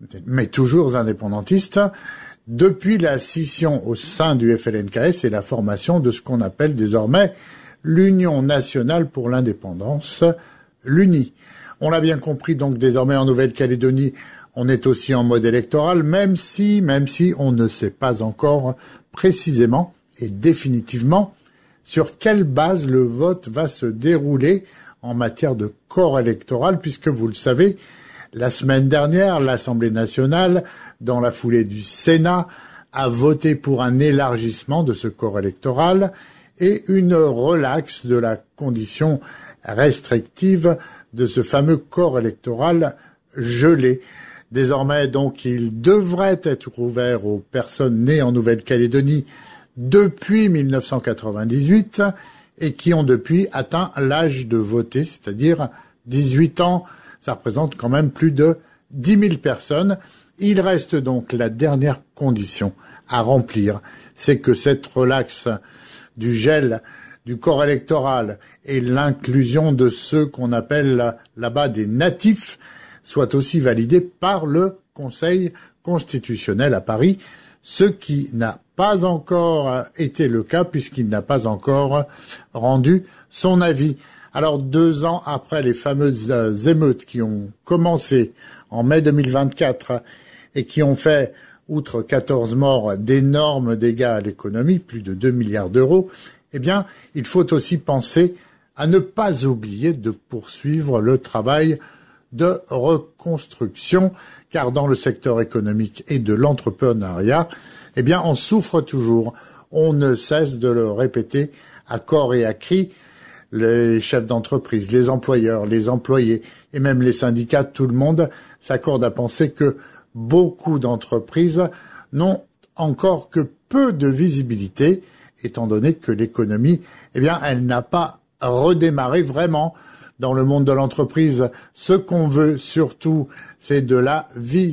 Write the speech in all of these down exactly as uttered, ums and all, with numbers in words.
mais toujours indépendantiste, depuis la scission au sein du F L N K S et la formation de ce qu'on appelle désormais l'Union nationale pour l'indépendance, l'U N I. On l'a bien compris, donc désormais en Nouvelle-Calédonie, on est aussi en mode électoral, même si, même si on ne sait pas encore précisément et définitivement sur quelle base le vote va se dérouler en matière de corps électoral, puisque vous le savez, la semaine dernière, l'Assemblée nationale, dans la foulée du Sénat, a voté pour un élargissement de ce corps électoral et une relaxe de la condition restrictive de ce fameux corps électoral gelé. Désormais, donc, il devrait être ouvert aux personnes nées en Nouvelle-Calédonie depuis mille neuf cent quatre-vingt-dix-huit et qui ont depuis atteint l'âge de voter, c'est-à-dire dix-huit ans. Ça représente quand même plus de dix mille personnes. Il reste donc la dernière condition à remplir, c'est que cette relaxe du gel du corps électoral et l'inclusion de ceux qu'on appelle là-bas des natifs soit aussi validée par le Conseil constitutionnel à Paris, ce qui n'a pas encore été le cas puisqu'il n'a pas encore rendu son avis. Alors deux ans après les fameuses émeutes qui ont commencé en mai deux mille vingt-quatre et qui ont fait, outre quatorze morts, d'énormes dégâts à l'économie, plus de deux milliards d'euros, eh bien, il faut aussi penser à ne pas oublier de poursuivre le travail de reconstruction, car dans le secteur économique et de l'entrepreneuriat, eh bien, on souffre toujours. On ne cesse de le répéter à corps et à cri. Les chefs d'entreprise, les employeurs, les employés et même les syndicats, tout le monde s'accorde à penser que beaucoup d'entreprises n'ont encore que peu de visibilité, étant donné que l'économie, eh bien, elle n'a pas redémarré vraiment. Dans le monde de l'entreprise, ce qu'on veut surtout, c'est de la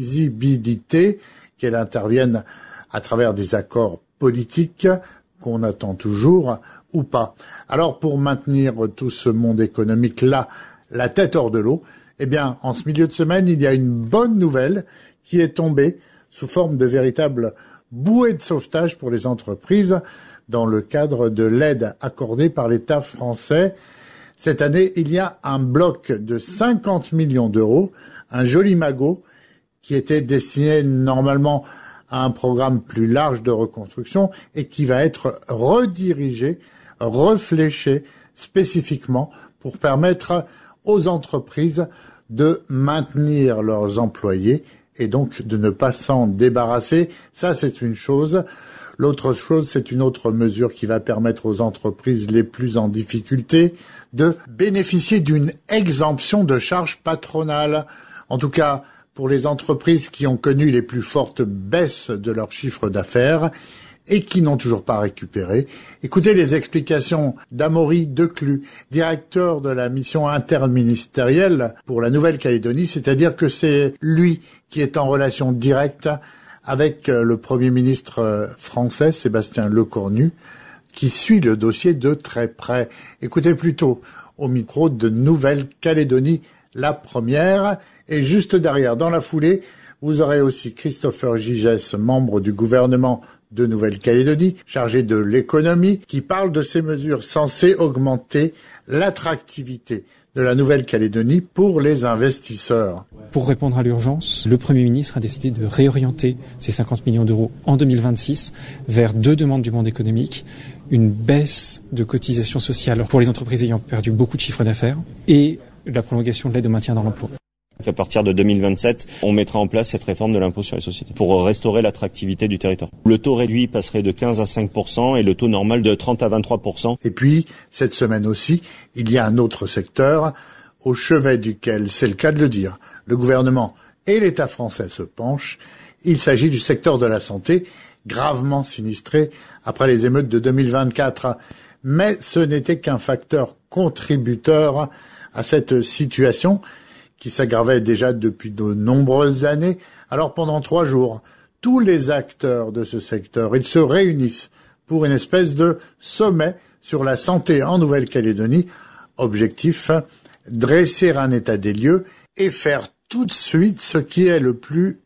visibilité, qu'elle intervienne à travers des accords politiques qu'on attend toujours ou pas. Alors, pour maintenir tout ce monde économique-là, la tête hors de l'eau, eh bien, en ce milieu de semaine, il y a une bonne nouvelle qui est tombée sous forme de véritable bouée de sauvetage pour les entreprises dans le cadre de l'aide accordée par l'État français. Cette année, il y a un bloc de cinquante millions d'euros, un joli magot, qui était destiné normalement à un programme plus large de reconstruction et qui va être redirigé, refléché spécifiquement pour permettre aux entreprises de maintenir leurs employés et donc de ne pas s'en débarrasser. Ça, c'est une chose. L'autre chose, c'est une autre mesure qui va permettre aux entreprises les plus en difficulté de bénéficier d'une exemption de charges patronales. En tout cas, pour les entreprises qui ont connu les plus fortes baisses de leur chiffre d'affaires et qui n'ont toujours pas récupéré. Écoutez les explications d'Amaury Declus, directeur de la mission interministérielle pour la Nouvelle-Calédonie, c'est-à-dire que c'est lui qui est en relation directe avec le Premier ministre français, Sébastien Lecornu, qui suit le dossier de très près. Écoutez plutôt au micro de Nouvelle-Calédonie, la première. Et juste derrière, dans la foulée, vous aurez aussi Christopher Gigès, membre du gouvernement de Nouvelle-Calédonie, chargé de l'économie, qui parle de ces mesures censées augmenter l'attractivité de la Nouvelle-Calédonie pour les investisseurs. Pour répondre à l'urgence, le Premier ministre a décidé de réorienter ces cinquante millions d'euros en deux mille vingt-six vers deux demandes du monde économique, une baisse de cotisations sociales pour les entreprises ayant perdu beaucoup de chiffre d'affaires et la prolongation de l'aide au maintien dans l'emploi. À partir de deux mille vingt-sept, on mettra en place cette réforme de l'impôt sur les sociétés pour restaurer l'attractivité du territoire. Le taux réduit passerait de quinze à cinq pour cent et le taux normal de trente à vingt-trois pour cent. Et puis, cette semaine aussi, il y a un autre secteur au chevet duquel, c'est le cas de le dire, le gouvernement et l'État français se penchent. Il s'agit du secteur de la santé, gravement sinistré après les émeutes de deux mille vingt-quatre. Mais ce n'était qu'un facteur contributeur à cette situation qui s'aggravait déjà depuis de nombreuses années. Alors pendant trois jours, tous les acteurs de ce secteur, ils se réunissent pour une espèce de sommet sur la santé en Nouvelle-Calédonie. Objectif, dresser un état des lieux et faire tout de suite ce qui est le plus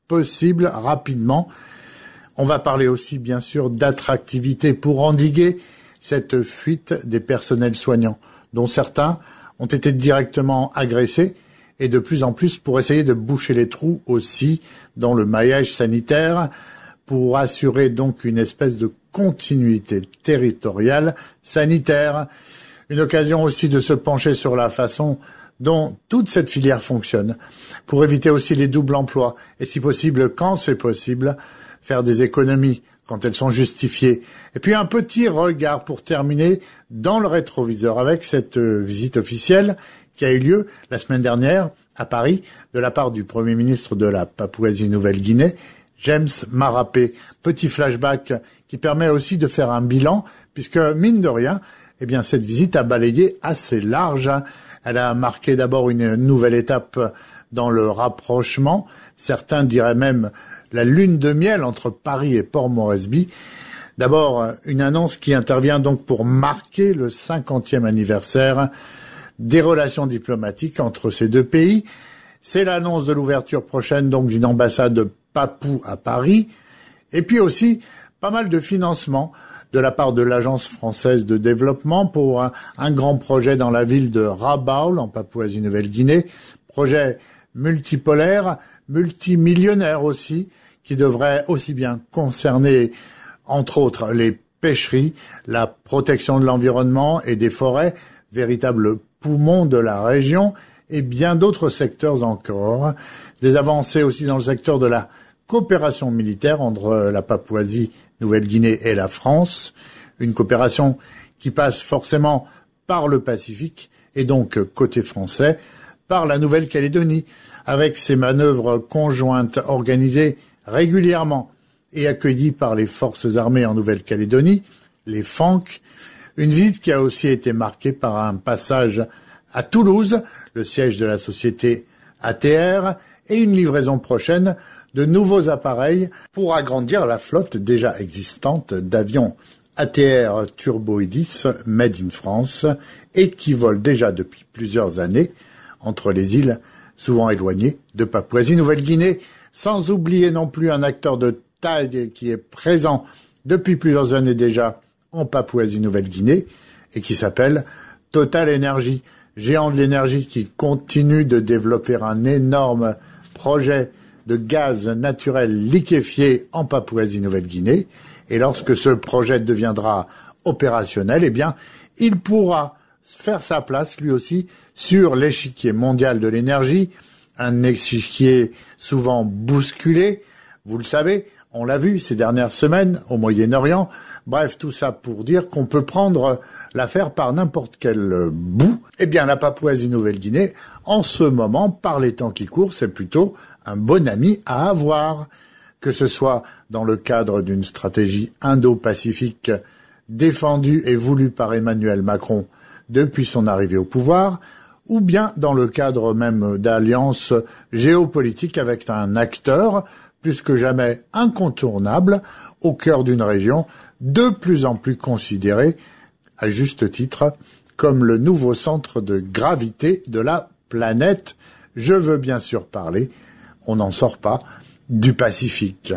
possible rapidement. On va parler aussi, bien sûr, d'attractivité pour endiguer cette fuite des personnels soignants, dont certains ont été directement agressés, et de plus en plus pour essayer de boucher les trous aussi dans le maillage sanitaire, pour assurer donc une espèce de continuité territoriale sanitaire. Une occasion aussi de se pencher sur la façon dont toute cette filière fonctionne, pour éviter aussi les doubles emplois, et si possible, quand c'est possible, faire des économies quand elles sont justifiées. Et puis un petit regard pour terminer dans le rétroviseur avec cette visite officielle qui a eu lieu la semaine dernière à Paris de la part du Premier ministre de la Papouasie-Nouvelle-Guinée, James Marape. Petit flashback qui permet aussi de faire un bilan, puisque mine de rien, eh bien cette visite a balayé assez large. Elle a marqué d'abord une nouvelle étape dans le rapprochement. Certains diraient même la lune de miel entre Paris et Port Moresby. D'abord, une annonce qui intervient donc pour marquer le cinquantième anniversaire des relations diplomatiques entre ces deux pays. C'est l'annonce de l'ouverture prochaine donc d'une ambassade papou à Paris. Et puis aussi, pas mal de financement de la part de l'Agence française de développement pour un, un grand projet dans la ville de Rabaul, en Papouasie-Nouvelle-Guinée. Projet multipolaire, multimillionnaire aussi, qui devrait aussi bien concerner, entre autres, les pêcheries, la protection de l'environnement et des forêts, véritables poumons de la région, et bien d'autres secteurs encore. Des avancées aussi dans le secteur de la coopération militaire entre la Papouasie-Nouvelle-Guinée et la France, une coopération qui passe forcément par le Pacifique, et donc côté français, par la Nouvelle-Calédonie, avec ses manœuvres conjointes organisées régulièrement et accueillies par les forces armées en Nouvelle-Calédonie, les F A N C, une visite qui a aussi été marquée par un passage à Toulouse, le siège de la société A T R, et une livraison prochaine de nouveaux appareils pour agrandir la flotte déjà existante d'avions A T R Turboïdis Made in France et qui volent déjà depuis plusieurs années entre les îles souvent éloignées de Papouasie-Nouvelle-Guinée, sans oublier non plus un acteur de taille qui est présent depuis plusieurs années déjà en Papouasie-Nouvelle-Guinée et qui s'appelle Total Energy, géant de l'énergie qui continue de développer un énorme projet de gaz naturel liquéfié en Papouasie-Nouvelle-Guinée. Et lorsque ce projet deviendra opérationnel, eh bien, il pourra faire sa place, lui aussi, sur l'échiquier mondial de l'énergie, un échiquier souvent bousculé. Vous le savez, on l'a vu ces dernières semaines au Moyen-Orient. Bref, tout ça pour dire qu'on peut prendre l'affaire par n'importe quel bout. Eh bien, la Papouasie-Nouvelle-Guinée, en ce moment, par les temps qui courent, c'est plutôt un bon ami à avoir, que ce soit dans le cadre d'une stratégie indo-pacifique défendue et voulue par Emmanuel Macron depuis son arrivée au pouvoir, ou bien dans le cadre même d'alliances géopolitiques avec un acteur plus que jamais incontournable au cœur d'une région de plus en plus considérée, à juste titre, comme le nouveau centre de gravité de la planète. Je veux bien sûr parler, on n'en sort pas, du Pacifique.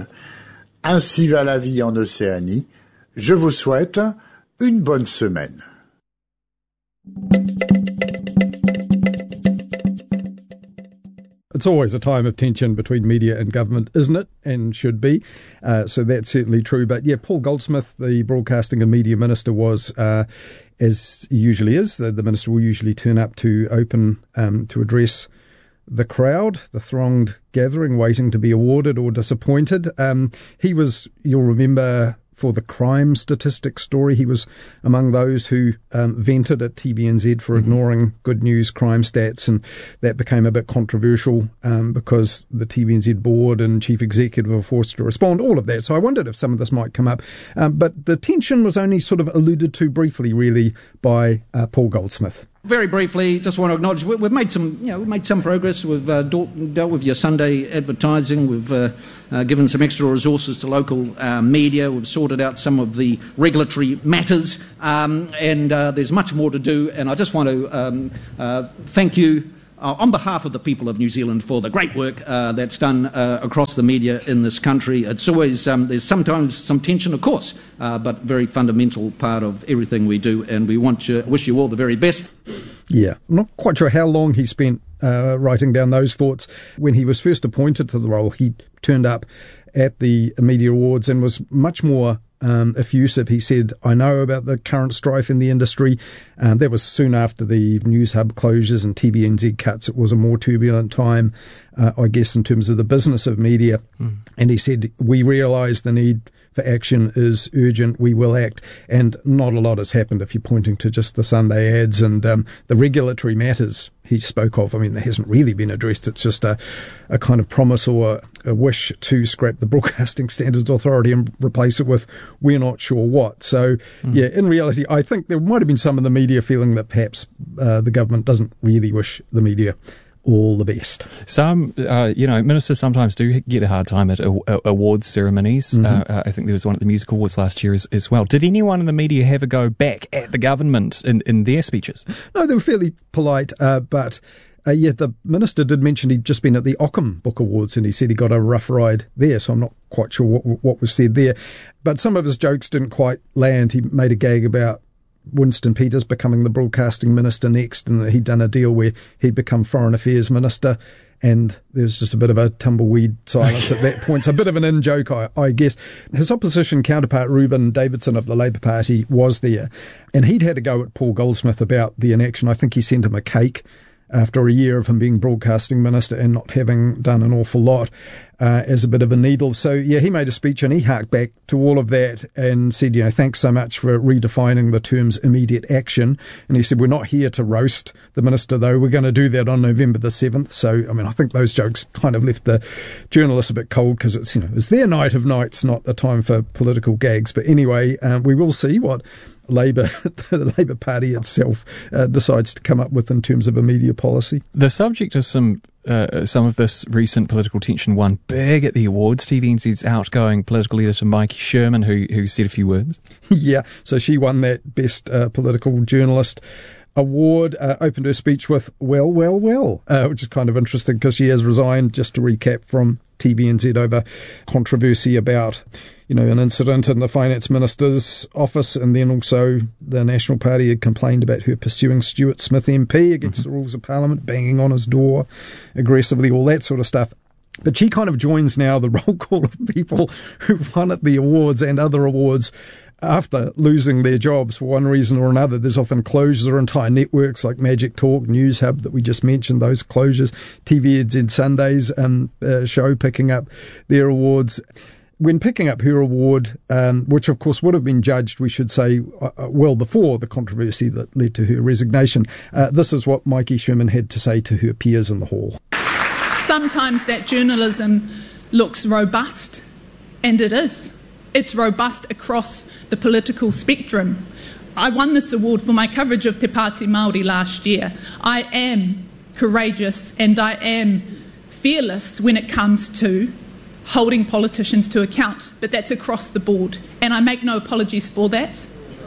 Ainsi va la vie en Océanie. Je vous souhaite une bonne semaine. It's always a time of tension between media and government, isn't it? And should be. Uh, so that's certainly true. But yeah, Paul Goldsmith, the Broadcasting and Media Minister, was, uh, as he usually is, the, the Minister will usually turn up to open, um, to address the crowd, the thronged gathering waiting to be awarded or disappointed. Um, he was, you'll remember, for the crime statistics story, he was among those who um, vented at T V N Z for ignoring good news crime stats, and that became a bit controversial um, because the T V N Z board and chief executive were forced to respond, all of that. So I wondered if some of this might come up. Um, but the tension was only sort of alluded to briefly, really, by uh, Paul Goldsmith. Very briefly, just want to acknowledge we, we've made some, you know, we've made some progress. We've uh, dealt, dealt with your Sunday advertising. We've uh, uh, given some extra resources to local uh, media. We've sorted out some of the regulatory matters, um, and uh, there's much more to do. And I just want to um, uh, thank you uh, on behalf of the people of New Zealand for the great work uh, that's done uh, across the media in this country. It's always, um, there's sometimes some tension, of course, uh, but very fundamental part of everything we do, and we want to wish you all the very best. Yeah, I'm not quite sure how long he spent uh, writing down those thoughts. When he was first appointed to the role, he turned up at the Media Awards and was much more um, effusive. He said, I know about the current strife in the industry. Um, that was soon after the News Hub closures and T V N Z cuts. It was a more turbulent time, uh, I guess, in terms of the business of media. Mm. And he said, we realise the need for action is urgent, we will act. And not a lot has happened if you're pointing to just the Sunday ads and um, the regulatory matters he spoke of. I mean, that hasn't really been addressed. It's just a, a kind of promise or a, a wish to scrap the Broadcasting Standards Authority and replace it with we're not sure what. So, mm. yeah, in reality, I think there might have been some of the media feeling that perhaps uh, the government doesn't really wish the media all the best. Some, uh, you know, ministers sometimes do get a hard time at a, a, awards ceremonies. Mm-hmm. Uh, I think there was one at the Music Awards last year as, as well. Did anyone in the media have a go back at the government in, in their speeches? No, they were fairly polite, uh, but uh, yeah, the minister did mention he'd just been at the Ockham Book Awards and he said he got a rough ride there, so I'm not quite sure what, what was said there. But some of his jokes didn't quite land. He made a gag about Winston Peters becoming the broadcasting minister next, and that he'd done a deal where he'd become foreign affairs minister, and there was just a bit of a tumbleweed silence at that point. So a bit of an in-joke, I, I guess. His opposition counterpart, Reuben Davidson of the Labour Party, was there, and he'd had a go at Paul Goldsmith about the inaction. I think he sent him a cake after a year of him being broadcasting minister and not having done an awful lot uh, as a bit of a needle. So, yeah, he made a speech and he harked back to all of that and said, you know, thanks so much for redefining the terms immediate action. And he said, we're not here to roast the minister, though. We're going to do that on November the seventh. So, I mean, I think those jokes kind of left the journalists a bit cold because it's, you know, it's their night of nights, not a time for political gags. But anyway, um, we will see what Labour, the Labour Party itself, uh, decides to come up with in terms of a media policy. The subject of some uh, some of this recent political tension won big at the awards. T V N Z's outgoing political editor Mikey Sherman, who who said a few words. Yeah, so she won that Best uh, Political Journalist award, uh, opened her speech with well, well, well, uh, which is kind of interesting because she has resigned, just to recap, from T V N Z over controversy about, you know, an incident in the Finance Minister's office, and then also the National Party had complained about her pursuing Stuart Smith M P against mm-hmm. the rules of Parliament, banging on his door aggressively, all that sort of stuff. But she kind of joins now the roll call of people who've won at the awards and other awards after losing their jobs for one reason or another. There's often closures of entire networks like Magic Talk, News Hub that we just mentioned, those closures, T V N Z Sundays um, uh, show picking up their awards. When picking up her award, um, which of course would have been judged, we should say, uh, well before the controversy that led to her resignation, uh, this is what Mikey Sherman had to say to her peers in the hall. Sometimes that journalism looks robust, and it is. It's robust across the political spectrum. I won this award for my coverage of Te Pāti Māori last year. I am courageous and I am fearless when it comes to holding politicians to account, but that's across the board, and I make no apologies for that.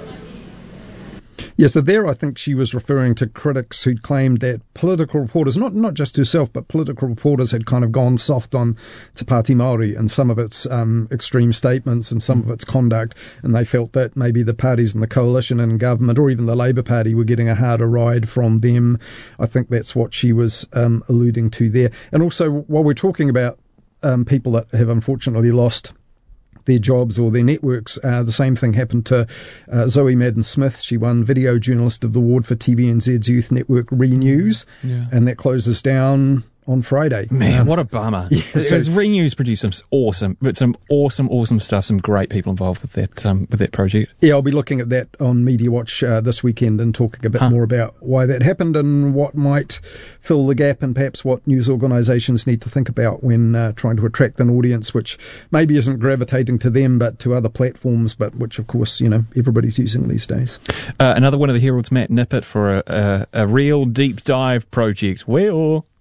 Yeah, so there I think she was referring to critics who'd claimed that political reporters, not not just herself, but political reporters had kind of gone soft on Te Pāti Māori and some of its um, extreme statements and some of its conduct, and they felt that maybe the parties in the coalition and government, or even the Labour Party, were getting a harder ride from them. I think that's what she was um, alluding to there. And also, while we're talking about um, people that have unfortunately lost their jobs or their networks, Uh, the same thing happened to uh, Zoe Madden-Smith. She won Video Journalist of the Award for T V N Z's youth network Renews, yeah. and that closes down on Friday. Man, um, what a bummer. Yeah, so Renews produced some awesome, but some awesome, awesome stuff, some great people involved with that um, with that project. Yeah, I'll be looking at that on Media Watch uh, this weekend and talking a bit huh. more about why that happened and what might fill the gap, and perhaps what news organisations need to think about when uh, trying to attract an audience which maybe isn't gravitating to them but to other platforms, but which of course, you know, everybody's using these days. Uh, another one of the Herald's Matt Nippert for a, a, a real deep dive project. Well,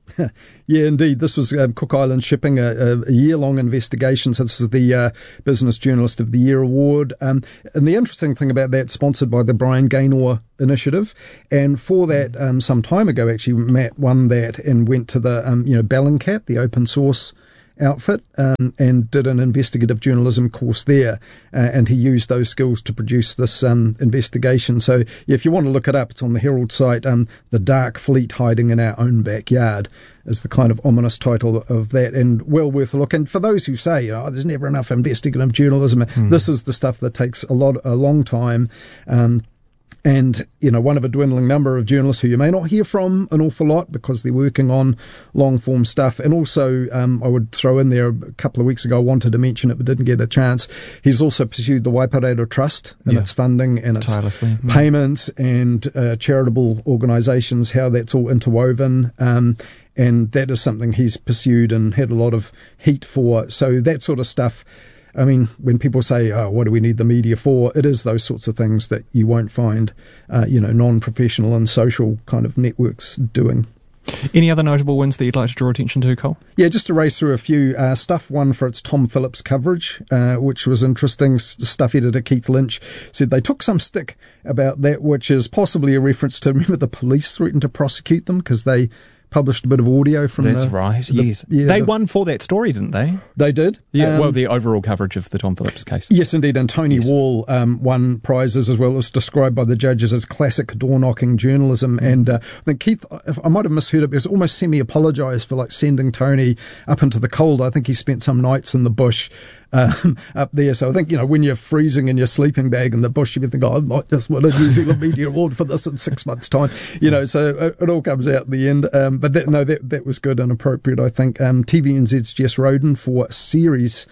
Yeah, indeed. This was um, Cook Island Shipping, a, a year-long investigation. So this was the uh, Business Journalist of the Year award. Um, and the interesting thing about that, sponsored by the Brian Gaynor Initiative. And for that, um, some time ago, actually, Matt won that and went to the, um, you know, Bellingcat, the open source outfit, um, and did an investigative journalism course there, uh, and he used those skills to produce this um, investigation. So yeah, if you want to look it up, it's on the Herald site. um, The Dark Fleet Hiding in Our Own Backyard is the kind of ominous title of that, and well worth a look. And for those who say, oh, there's never enough investigative journalism, mm. this is the stuff that takes a lot a long time, um, and, you know, one of a dwindling number of journalists who you may not hear from an awful lot because they're working on long-form stuff. And also, um, I would throw in there, a couple of weeks ago, I wanted to mention it but didn't get a chance, he's also pursued the Waiparato Trust and yeah. its funding and its Tirelessly. payments and uh, charitable organisations, how that's all interwoven. Um, and that is something he's pursued and had a lot of heat for. So that sort of stuff, I mean, when people say, oh, what do we need the media for? It is those sorts of things that you won't find, uh, you know, non-professional and social kind of networks doing. Any other notable wins that you'd like to draw attention to, Cole? Yeah, just to race through a few. Uh, Stuff won for its Tom Phillips coverage, uh, which was interesting. Stuff editor Keith Lynch said they took some stick about that, which is possibly a reference to, remember, the police threatened to prosecute them because they published a bit of audio from That's the... right, the, yes. Yeah, they the, won for that story, didn't they? They did. Yeah, um, well, the overall coverage of the Tom Phillips case. Yes, indeed, and Tony yes. Wall um, won prizes as well. It was described by the judges as classic door-knocking journalism, mm. and uh, I think Keith, if I might have misheard it, because almost semi-apologised for like sending Tony up into the cold. I think he spent some nights in the bush Um, up there. So I think, you know, when you're freezing in your sleeping bag in the bush, you think, oh, I might just win a New Zealand Media Award for this in six months' time. You know, so it, it all comes out in the end. Um, but that, no, that that was good and appropriate, I think. Um, T V N Z's Jess Roden for a series,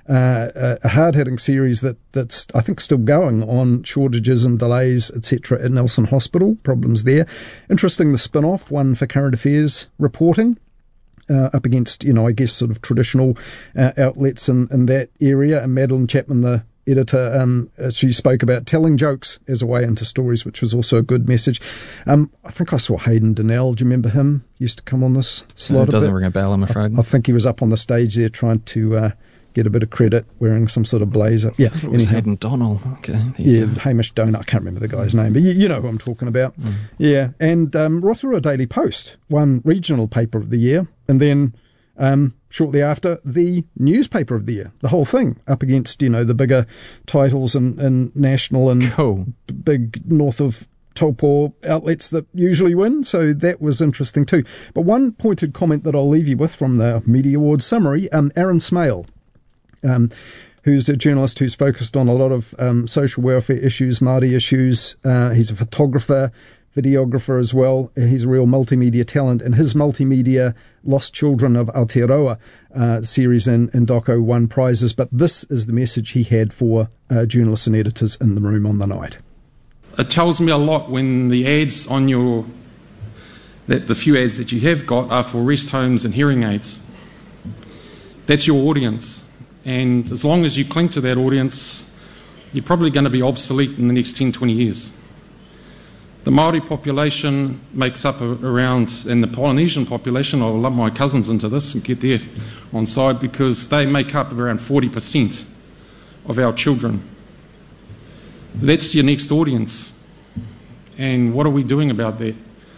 uh, a hard-hitting series that that's, I think, still going on shortages and delays, et cetera, at Nelson Hospital. Problems there. Interesting, the spin-off, one for current affairs reporting. Uh, up against, you know, I guess sort of traditional uh, outlets in, in that area. And Madeline Chapman, the editor, um, she spoke about telling jokes as a way into stories, which was also a good message. Um, I think I saw Hayden Donnell. Do you remember him? Used to come on this slot. It doesn't a bit. ring a bell, I'm afraid. I, I think he was up on the stage there trying to uh, get a bit of credit, wearing some sort of blazer. Yeah, it was Hayden Donnell. Okay. Yeah, go. Hamish Donut. I can't remember the guy's name, but you, you know who I'm talking about. Mm. Yeah, and um, Rotorua Daily Post won Regional Paper of the Year, and then um, shortly after, the Newspaper of the Year. The whole thing up against, you know, the bigger titles and, and national and cool. b- big north of Taupo outlets that usually win, so that was interesting too. But one pointed comment that I'll leave you with from the Media Awards summary, um, Aaron Smale, Um, who's a journalist who's focused on a lot of um, social welfare issues, Māori issues. Uh, he's a photographer, videographer as well. He's a real multimedia talent, and his multimedia Lost Children of Aotearoa uh, series in, in Doco won prizes. But this is the message he had for uh, journalists and editors in the room on the night. It tells me a lot when the ads on your, that the few ads that you have got are for rest homes and hearing aids. That's your audience. And as long as you cling to that audience, you're probably going to be obsolete in the next ten, twenty years. The Māori population makes up around, and the Polynesian population, I'll lump my cousins into this and get there on side, because they make up around forty percent of our children. That's your next audience. And what are we doing about that?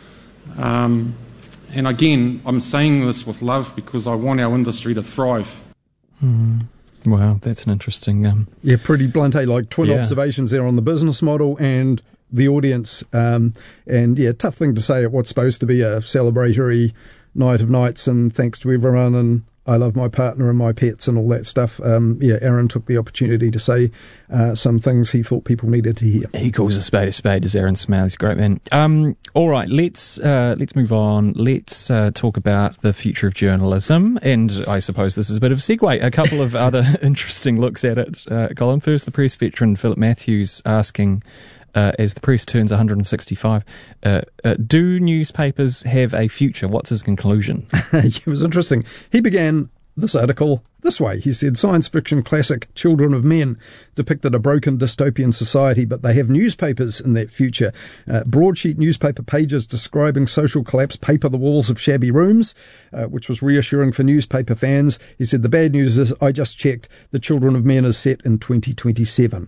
Um, and again, I'm saying this with love because I want our industry to thrive. Mm. Wow, that's an interesting... Um, yeah, pretty blunt, eh? Like twin yeah. observations there on the business model and the audience. Um, and yeah, tough thing to say at what's supposed to be a celebratory night of nights and thanks to everyone and I love my partner and my pets and all that stuff. Um, yeah, Aaron took the opportunity to say uh, some things he thought people needed to hear. He calls a spade a spade, as Aaron Smale. He's a great man. Um, all right, let's uh, let's move on. Let's uh, talk about the future of journalism, and I suppose this is a bit of a segue. A couple of other interesting looks at it. Uh, Colin, first, the press veteran Philip Matthews asking, Uh, as the press turns one hundred sixty-five, uh, uh, do newspapers have a future? What's his conclusion? It was interesting. He began this article this way. He said, science fiction classic Children of Men depicted a broken dystopian society, but they have newspapers in that future. Uh, broadsheet newspaper pages describing social collapse paper the walls of shabby rooms, uh, which was reassuring for newspaper fans. He said, the bad news is, I just checked, the Children of Men is set in twenty twenty-seven.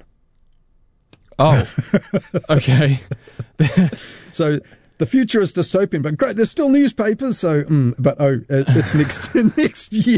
Oh, okay. So the future is dystopian, but great, there's still newspapers, so, mm, but oh, it's next next year.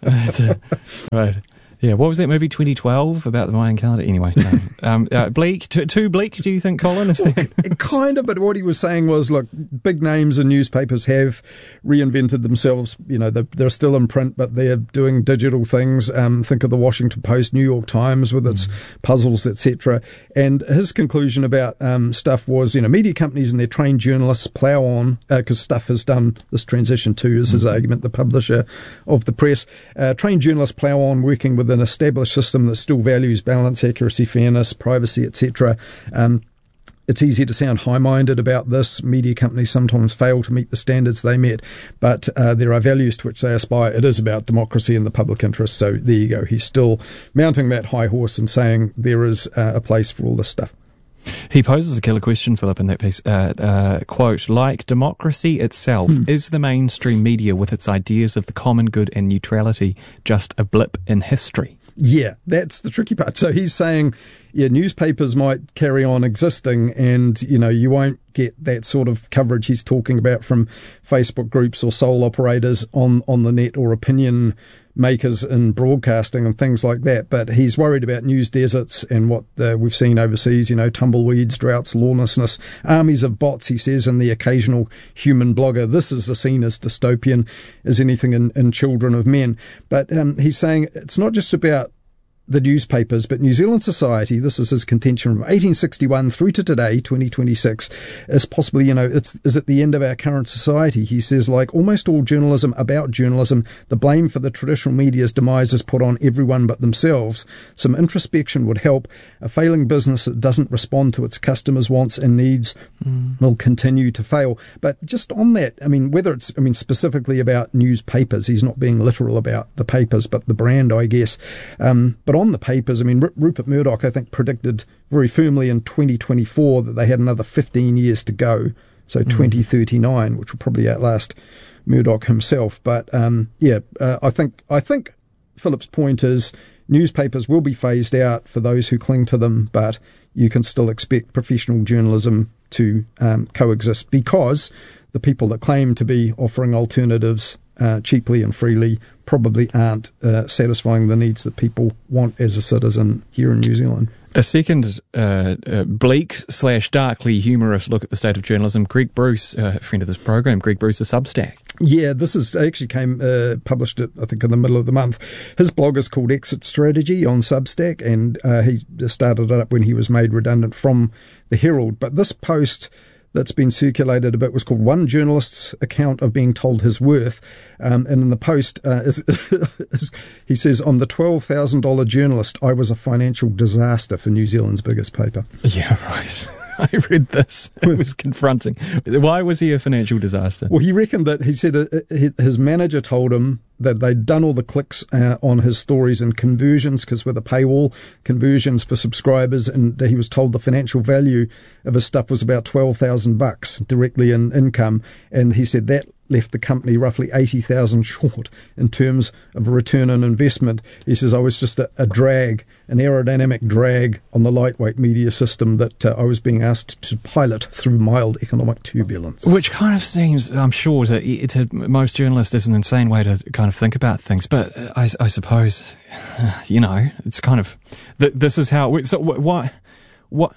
Right. Yeah, what was that movie, twenty twelve, about the Mayan calendar? Anyway, no. um, uh, bleak, too, too bleak, do you think, Colin? Is that... well, kind of, but what he was saying was, look, big names in newspapers have reinvented themselves. You know, they're, they're still in print, but they're doing digital things. Um, think of the Washington Post, New York Times with its mm. puzzles, et cetera. And his conclusion about um, stuff was, you know, media companies and their trained journalists plough on, because uh, Stuff has done this transition too, is his mm. argument, the publisher of the press. Uh, trained journalists plough on working with an established system that still values balance, accuracy, fairness, privacy, et cetera. Um, it's easy to sound high-minded about this. Media companies sometimes fail to meet the standards they met, but uh, there are values to which they aspire. It is about democracy and the public interest. So there you go. He's still mounting that high horse and saying there is uh, a place for all this stuff. He poses a killer question, Philip, in that piece. Uh, uh, quote, like democracy itself, hmm. is the mainstream media with its ideas of the common good and neutrality just a blip in history? Yeah, that's the tricky part. So he's saying, yeah, newspapers might carry on existing and, you know, you won't get that sort of coverage he's talking about from Facebook groups or sole operators on, on the net or opinion makers in broadcasting and things like that. But he's worried about news deserts and what uh, we've seen overseas, you know, tumbleweeds, droughts, lawlessness, armies of bots, he says, and the occasional human blogger. This is seen as dystopian as anything in, in Children of Men. But um, he's saying it's not just about the newspapers, but New Zealand society, this is his contention from eighteen sixty-one through to today, twenty twenty-six, is possibly, you know, it's is at the end of our current society. He says, like almost all journalism about journalism, the blame for the traditional media's demise is put on everyone but themselves. Some introspection would help. A failing business that doesn't respond to its customers' wants and needs mm. will continue to fail. But just on that, I mean, whether it's, I mean, specifically about newspapers, he's not being literal about the papers, but the brand, I guess. Um, but on the papers, I mean, R- Rupert Murdoch, I think, predicted very firmly in twenty twenty-four that they had another fifteen years to go, so mm. twenty thirty-nine, which will probably outlast Murdoch himself. But um, yeah, uh, I think I think Philip's point is newspapers will be phased out for those who cling to them, but you can still expect professional journalism to um, coexist, because the people that claim to be offering alternatives uh, cheaply and freely probably aren't uh, satisfying the needs that people want as a citizen here in New Zealand. A second uh, uh, bleak slash darkly humorous look at the state of journalism. Greg Bruce, uh, a friend of this program, Greg Bruce, a Substack. Yeah, this is actually came uh, published it I think in the middle of the month. His blog is called Exit Strategy on Substack, and uh, he started it up when he was made redundant from the Herald. But this post that's been circulated a bit was called One Journalist's Account of Being Told His Worth. Um, and in the post, uh, is, is, he says, I'm the twelve thousand dollars journalist. I was a financial disaster for New Zealand's biggest paper. Yeah, right. I read this. It was confronting. Why was he a financial disaster? Well, he reckoned that, he said uh, his manager told him that they'd done all the clicks uh, on his stories and conversions, because with a paywall, conversions for subscribers, and he was told the financial value of his stuff was about twelve thousand bucks directly in income. And he said that left the company roughly eighty thousand short in terms of a return on investment. He says, I was just a, a drag, an aerodynamic drag on the lightweight media system that uh, I was being asked to pilot through mild economic turbulence. Which kind of seems, I'm sure, to, to most journalists is an insane way to kind of think about things. But I, I suppose, you know, it's kind of, this is how, so what, what,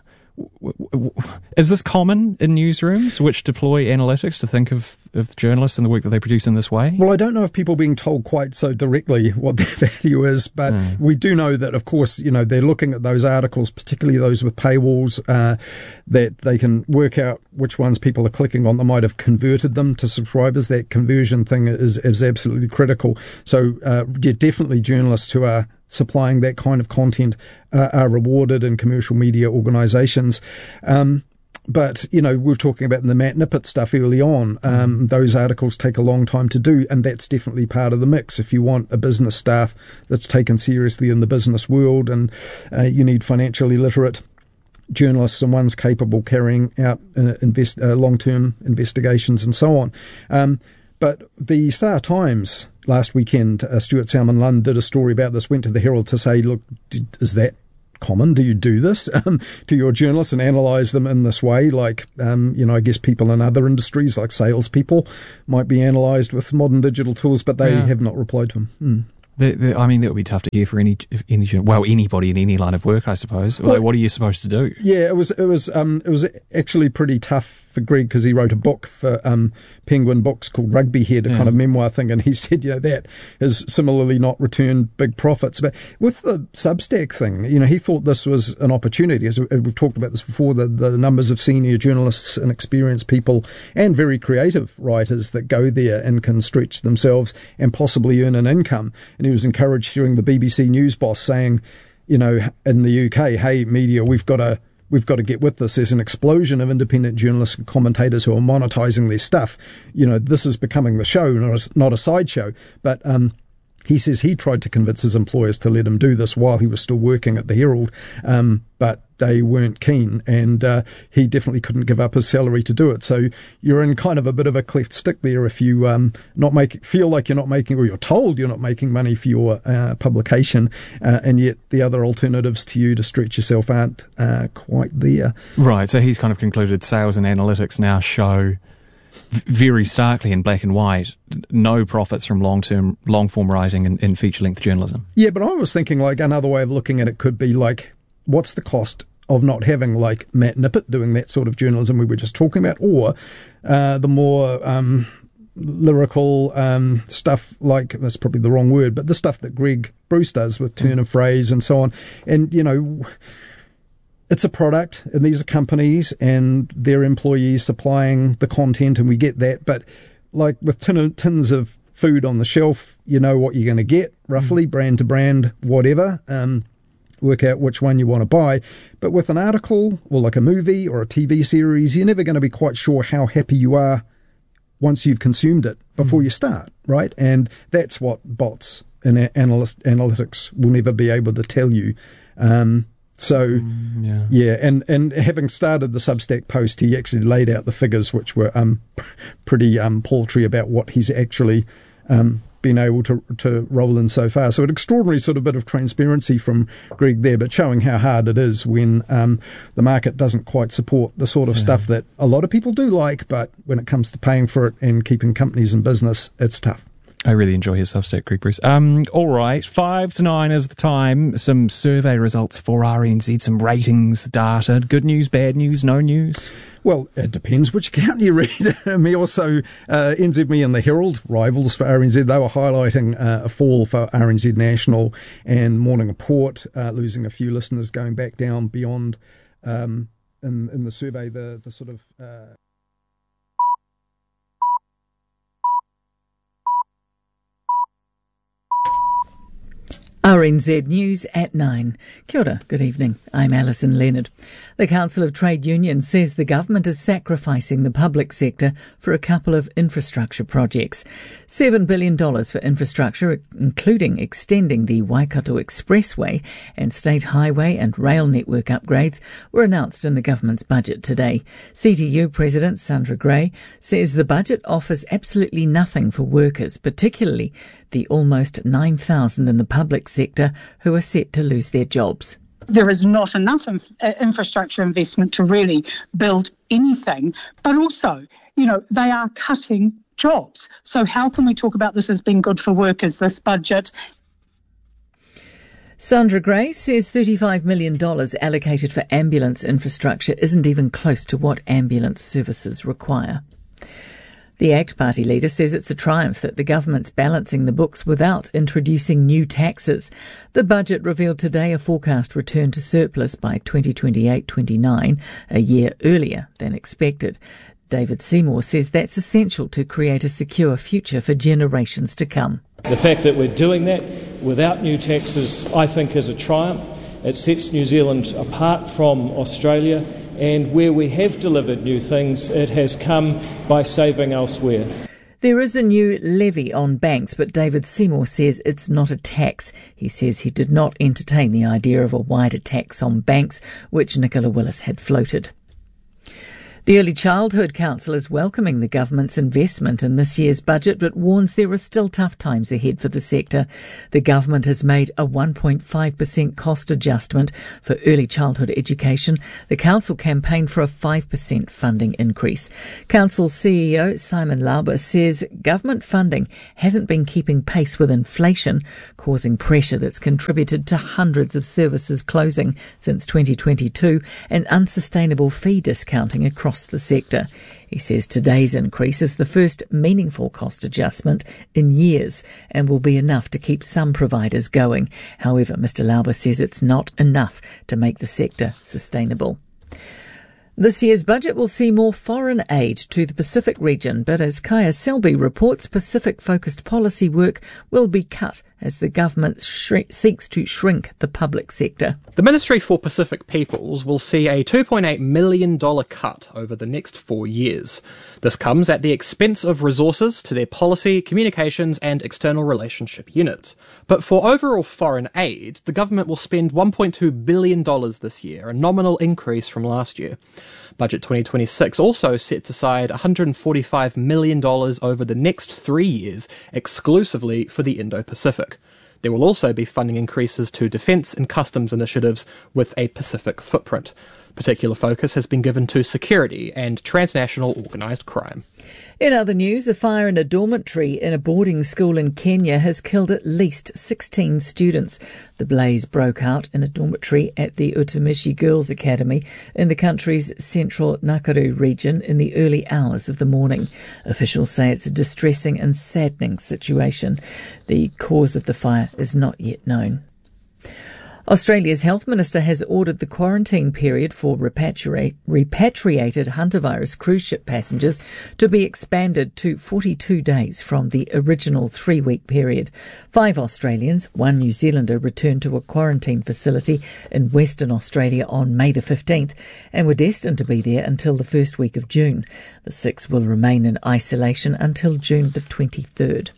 is this common in newsrooms which deploy analytics to think of, of journalists and the work that they produce in this way? Well, I don't know if people are being told quite so directly what their value is, but mm. we do know that, of course, you know, they're looking at those articles, particularly those with paywalls, uh, that they can work out which ones people are clicking on that might have converted them to subscribers. That conversion thing is, is absolutely critical. So, uh, yeah, definitely journalists who are supplying that kind of content uh, are rewarded in commercial media organisations. Um, But, you know, we were talking about the Matt Nippert stuff early on. Um, those articles take a long time to do, and that's definitely part of the mix. If you want a business staff that's taken seriously in the business world, and uh, you need financially literate journalists and ones capable of carrying out uh, invest, uh, long-term investigations and so on. Um, but the Star Times last weekend, uh, Stuart Salmon-Lund did a story about this, went to the Herald to say, look, did, is that common? Do you do this um, to your journalists and analyse them in this way? Like, um, you know, I guess people in other industries, like salespeople, might be analysed with modern digital tools, but they yeah. have not replied to him. Mm. The, the, I mean, that would be tough to hear for any, any, well, anybody in any line of work, I suppose. Well, like, what are you supposed to do? Yeah, it was, it was, um, it was actually pretty tough for Greg because he wrote a book for um, Penguin Books called Rugby Head, a yeah. kind of memoir thing, and he said, you know, that has similarly not returned big profits. But with the Substack thing, you know, he thought this was an opportunity. As we've talked about this before, the, the numbers of senior journalists and experienced people and very creative writers that go there and can stretch themselves and possibly earn an income. And he was encouraged hearing the B B C News boss saying, you know, in the U K, hey, media, we've got to We've got to get with this. There's an explosion of independent journalists and commentators who are monetising their stuff. You know, this is becoming the show, not a, not a sideshow. But um, he says he tried to convince his employers to let him do this while he was still working at the Herald, um, but they weren't keen, and uh, he definitely couldn't give up his salary to do it. So you're in kind of a bit of a cleft stick there if you um, not make feel like you're not making, or you're told you're not making money for your uh, publication, uh, and yet the other alternatives to you to stretch yourself aren't uh, quite there. Right, so he's kind of concluded sales and analytics now show very starkly in black and white no profits from long-term, long-form writing and, and feature-length journalism. Yeah, but I was thinking like another way of looking at it could be like, what's the cost of not having like Matt Nippert doing that sort of journalism we were just talking about, or uh, the more um, lyrical um, stuff, like, that's probably the wrong word, but the stuff that Greg Bruce does with turn of phrase and so on. And, you know, it's a product, and these are companies and their employees supplying the content, and we get that. But like with tin, tins of food on the shelf, you know what you're going to get, roughly, mm. brand to brand, whatever. Um, work out which one you want to buy. But with an article or like a movie or a T V series, you're never going to be quite sure how happy you are once you've consumed it before mm. you start, right? And that's what bots and analyst, analytics will never be able to tell you. Um, So, mm, yeah, yeah and, and having started the Substack post, he actually laid out the figures, which were um, pretty um, paltry about what he's actually um, been able to to roll in so far. So an extraordinary sort of bit of transparency from Greg there, but showing how hard it is when um, the market doesn't quite support the sort of yeah. stuff that a lot of people do like, but when it comes to paying for it and keeping companies in business, it's tough. I really enjoy his Substack, Greg Bruce. Um, all right, five to nine is the time. Some survey results for R N Z, some ratings data. Good news, bad news, no news? Well, it depends which account you read. Me also, uh, N Z Me and the Herald, rivals for R N Z, they were highlighting uh, a fall for R N Z National and Morning Report, uh, losing a few listeners, going back down beyond um, in, in the survey, the, the sort of... Uh R N Z News at nine. Kia ora, good evening. I'm Alison Leonard. The Council of Trade Unions says the government is sacrificing the public sector for a couple of infrastructure projects. seven billion dollars for infrastructure, including extending the Waikato Expressway and state highway and rail network upgrades, were announced in the government's budget today. C T U President Sandra Gray says the budget offers absolutely nothing for workers, particularly the almost nine thousand in the public sector who are set to lose their jobs. There is not enough inf- infrastructure investment to really build anything, but also, you know, they are cutting jobs. So how can we talk about this as being good for workers, this budget? Sandra Gray says thirty-five million dollars allocated for ambulance infrastructure isn't even close to what ambulance services require. The ACT Party leader says it's a triumph that the government's balancing the books without introducing new taxes. The budget revealed today a forecast return to surplus by twenty twenty-eight twenty-nine, a year earlier than expected. David Seymour says that's essential to create a secure future for generations to come. The fact that we're doing that without new taxes, I think, is a triumph. It sets New Zealand apart from Australia and where we have delivered new things, it has come by saving elsewhere. There is a new levy on banks, but David Seymour says it's not a tax. He says he did not entertain the idea of a wider tax on banks, which Nicola Willis had floated. The Early Childhood Council is welcoming the government's investment in this year's budget, but warns there are still tough times ahead for the sector. The government has made a one point five percent cost adjustment for early childhood education. The council campaigned for a five percent funding increase. Council C E O Simon Lauber says government funding hasn't been keeping pace with inflation, causing pressure that's contributed to hundreds of services closing since twenty twenty-two and unsustainable fee discounting across the sector. He says today's increase is the first meaningful cost adjustment in years and will be enough to keep some providers going. However, Mr Lauber says it's not enough to make the sector sustainable. This year's budget will see more foreign aid to the Pacific region, but as Kaya Selby reports, Pacific-focused policy work will be cut as the government shri- seeks to shrink the public sector. The Ministry for Pacific Peoples will see a two point eight million dollars cut over the next four years. This comes at the expense of resources to their policy, communications and external relationship units. But for overall foreign aid, the government will spend one point two billion dollars this year, a nominal increase from last year. Budget twenty twenty-six also sets aside one hundred forty-five million dollars over the next three years exclusively for the Indo-Pacific. There will also be funding increases to defence and customs initiatives with a Pacific footprint. Particular focus has been given to security and transnational organised crime. In other news, a fire in a dormitory in a boarding school in Kenya has killed at least sixteen students. The blaze broke out in a dormitory at the Utumishi Girls Academy in the country's central Nakuru region in the early hours of the morning. Officials say it's a distressing and saddening situation. The cause of the fire is not yet known. Australia's health minister has ordered the quarantine period for repatriate, repatriated hantavirus cruise ship passengers to be expanded to forty-two days from the original three-week period. Five Australians, one New Zealander, returned to a quarantine facility in Western Australia on May the fifteenth and were destined to be there until the first week of June. The six will remain in isolation until June the twenty-third.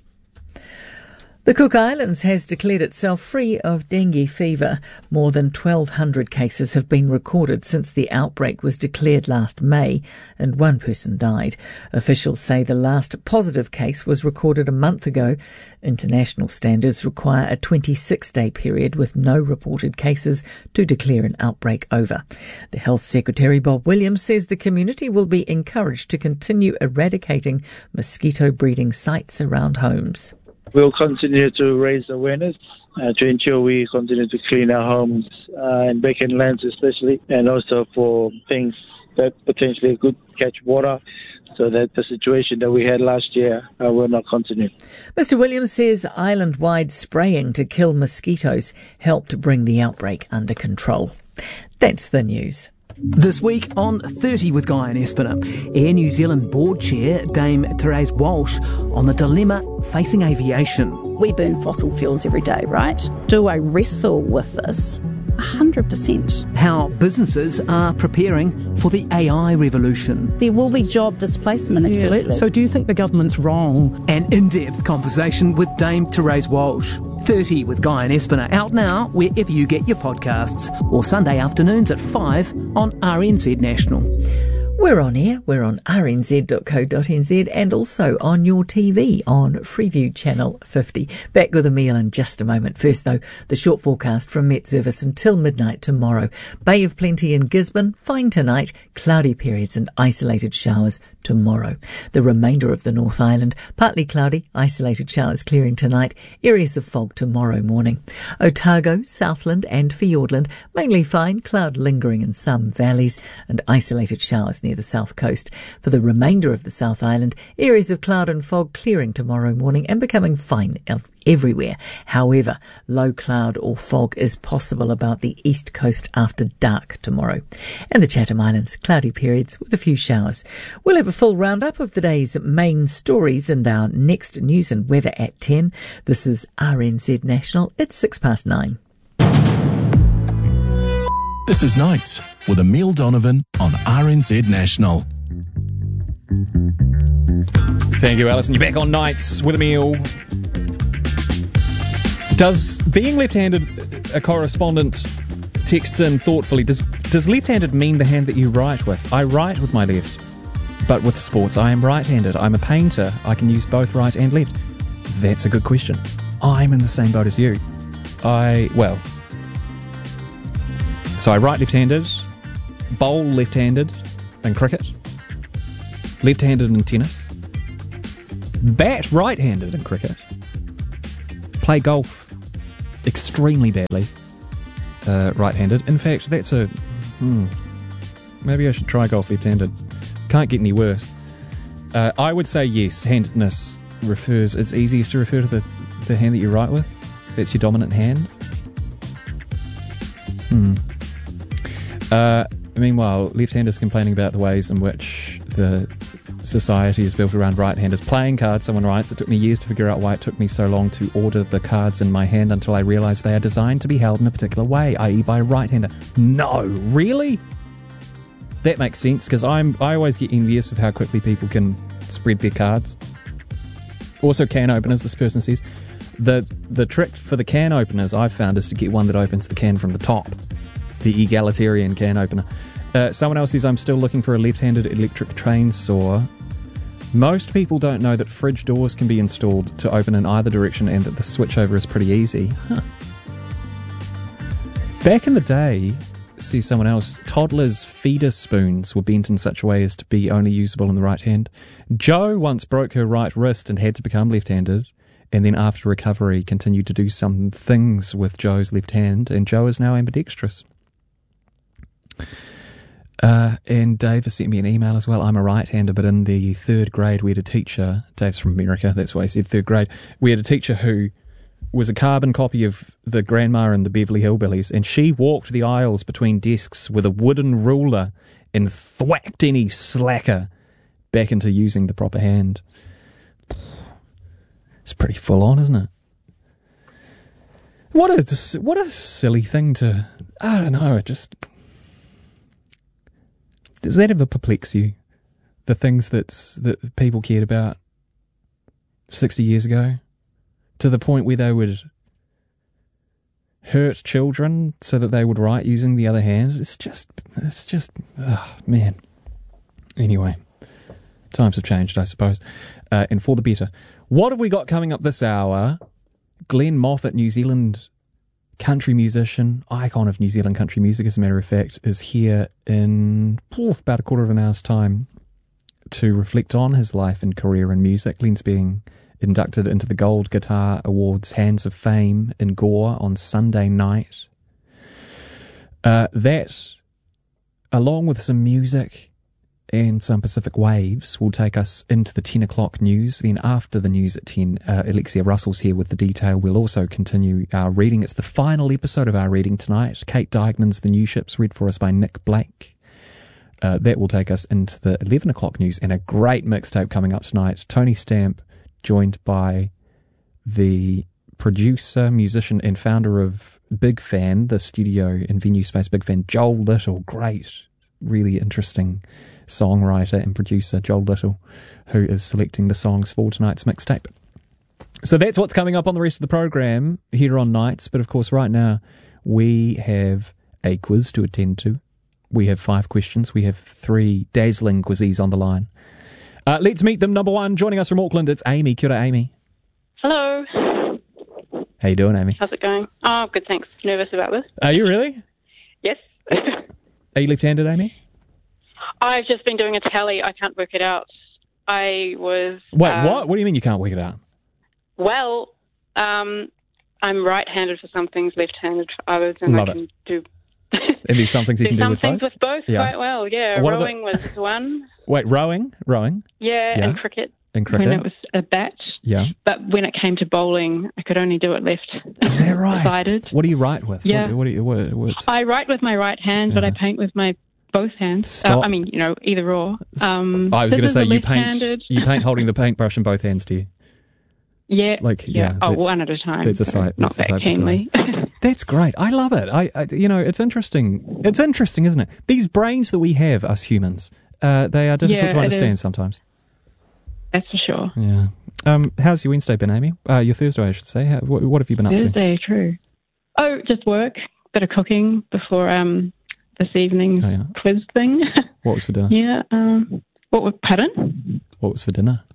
The Cook Islands has declared itself free of dengue fever. More than twelve hundred cases have been recorded since the outbreak was declared last May, and one person died. Officials say the last positive case was recorded a month ago. International standards require a twenty-six day period with no reported cases to declare an outbreak over. The Health Secretary Bob Williams says the community will be encouraged to continue eradicating mosquito breeding sites around homes. We'll continue to raise awareness uh, to ensure we continue to clean our homes uh, and back-end lands especially, and also for things that potentially could catch water, so that the situation that we had last year uh, will not continue. Mister Williams says island-wide spraying to kill mosquitoes helped bring the outbreak under control. That's the news. This week on thirty with Guy and Espiner, Air New Zealand board chair Dame Therese Walsh on the dilemma facing aviation. We burn fossil fuels every day, right? Do I wrestle with this? one hundred percent. How businesses are preparing for the A I revolution. There will be job displacement, absolutely. Yeah. So do you think the government's wrong? An in-depth conversation with Dame Therese Walsh. thirty with Guy and Espiner, out now wherever you get your podcasts, or Sunday afternoons at five on R N Z National. We're on air, we're on r n z dot co dot n z and also on your T V on Freeview Channel fifty. Back with a meal in just a moment. First though, the short forecast from Met Service until midnight tomorrow. Bay of Plenty in Gisborne, fine tonight, cloudy periods and isolated showers tomorrow. The remainder of the North Island, partly cloudy, isolated showers clearing tonight, areas of fog tomorrow morning. Otago, Southland and Fiordland, mainly fine, cloud lingering in some valleys and isolated showers near the south coast. For the remainder of the South Island, areas of cloud and fog clearing tomorrow morning and becoming fine everywhere. However, low cloud or fog is possible about the east coast after dark tomorrow. And the Chatham Islands, cloudy periods with a few showers. We'll have a full roundup of the day's main stories and our next news and weather at ten. This is R N Z National. It's six past nine. This is Nights with Emile Donovan on R N Z National. Thank you, Alison. You're back on Nights with Emile. Does being left-handed, a correspondent text in thoughtfully, does, does left-handed mean the hand that you write with? I write with my left, but with sports I am right-handed. I'm a painter. I can use both right and left. That's a good question. I'm in the same boat as you. I, well... So I write left-handed, bowl left-handed in cricket, left-handed in tennis, bat right-handed in cricket, play golf extremely badly uh, right-handed. In fact, that's a... Hmm, maybe I should try golf left-handed. Can't get any worse. Uh, I would say yes, handedness refers... It's easiest to refer to the, the hand that you write with. It's your dominant hand. Hmm. Uh, meanwhile, left-handers complaining about the ways in which the society is built around right-handers. Playing cards, someone writes, it took me years to figure out why it took me so long to order the cards in my hand until I realised they are designed to be held in a particular way, that is by a right-hander. No, really? That makes sense, because I'm I always get envious of how quickly people can spread their cards. Also, can openers, this person says. The, the trick for the can openers I've found is to get one that opens the can from the top. The egalitarian can opener. Uh, someone else says, I'm still looking for a left-handed electric train saw. Most people don't know that fridge doors can be installed to open in either direction and that the switchover is pretty easy. Huh. Back in the day, says someone else, toddlers' feeder spoons were bent in such a way as to be only usable in the right hand. Jo once broke her right wrist and had to become left-handed, and then after recovery continued to do some things with Jo's left hand, and Jo is now ambidextrous. Uh, and Dave has sent me an email as well. I'm a right-hander, but in the third grade we had a teacher, Dave's from America, that's why I said third grade, we had a teacher who was a carbon copy of the grandma in the Beverly Hillbillies, and she walked the aisles between desks with a wooden ruler and thwacked any slacker back into using the proper hand. It's pretty full on, isn't it? What a, what a silly thing to... I don't know, it just... Does that ever perplex you? The things that's, that people cared about sixty years ago? To the point where they would hurt children so that they would write using the other hand? It's just, it's just, oh, man. Anyway, times have changed, I suppose. Uh, and for the better. What have we got coming up this hour? Glenn Moffat, New Zealand country musician, icon of New Zealand country music, as a matter of fact, is here in oh, about a quarter of an hour's time to reflect on his life and career in music. Glenn's being inducted into the Gold Guitar Awards Hands of Fame in Gore on Sunday night. Uh, that, along with some music and some Pacific Waves, will take us into the ten o'clock news. Then after the news at ten, uh, Alexia Russell's here with the detail. We'll also continue our reading. It's the final episode of our reading tonight. Kate Dignan's The New Ships, read for us by Nick Blake. Uh, that will take us into the eleven o'clock news, and a great mixtape coming up tonight. Tony Stamp, joined by the producer, musician, and founder of Big Fan, the studio and venue space Big Fan, Joel Little. Great, really interesting songwriter and producer Joel Little, who is selecting the songs for tonight's mixtape. So that's what's coming up on the rest of the program here on Nights. But of course, right now we have a quiz to attend to. We have five questions. We have three dazzling quizzes on the line. Uh, let's meet them. Number one, joining us from Auckland, it's Amy. Kia ora, Amy. Hello. How you doing, Amy? How's it going? Oh, good, thanks. Nervous about this. Are you really? Yes. Are you left-handed, Amy? I've just been doing a tally. I can't work it out. I was... Wait, um, what? What do you mean you can't work it out? Well, um, I'm right-handed for some things, left-handed for others, and Love I can it. do... And there's some things you do can do some with things both? with both Yeah. quite well, yeah. What are the- Rowing was one. Wait, rowing? Rowing? Yeah, Yeah. and cricket. And cricket? When it was a bat. Yeah. But when it came to bowling, I could only do it left. Is that right? Sided. What do you write with? Yeah. What, what do you, what, what's... I write with my right hand, but Yeah. I paint with my both hands. Stop. Uh, I mean, you know, either or. Um, I was going to scissors say are you paint left-handed. you paint holding the paintbrush in both hands, do you? Yeah. Like, yeah. yeah, oh, that's- one at a time. that's a so site- Not that's a that site by keenly. That's great. I love it. I, I, you know, it's interesting. It's interesting, isn't it? These brains that we have, us humans, uh, they are difficult Yeah, to it understand is. sometimes. That's for sure. Yeah. Um, how's your Wednesday been, Amy? Uh, your Thursday, I should say. How, what, what have you been up to? Thursday, true. Oh, just work, bit of cooking before um this evening's Oh, yeah. quiz thing. What was for dinner? yeah. Um, what was pardon? What was for dinner?